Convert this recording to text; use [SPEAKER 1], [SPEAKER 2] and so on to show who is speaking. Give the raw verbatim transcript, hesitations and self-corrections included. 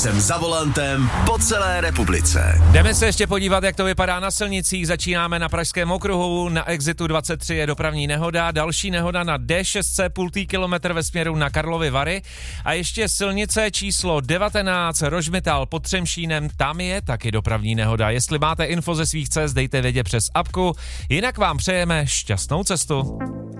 [SPEAKER 1] Jsem za volantem po celé republice.
[SPEAKER 2] Jdeme se ještě podívat, jak to vypadá na silnicích. Začínáme na Pražském okruhu, na exitu dvacet tři je dopravní nehoda, další nehoda na D šest půl kilometr ve směru na Karlovy Vary a ještě silnice číslo devatenáct Rožmital pod Třemšínem, tam je taky dopravní nehoda. Jestli máte info ze svých cest, dejte vědět přes apku, jinak vám přejeme šťastnou cestu.